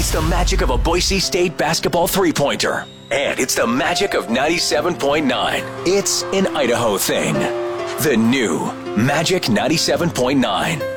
It's the magic of a Boise State basketball three-pointer. And it's the magic of 97.9. It's an Idaho thing. The new Magic 97.9.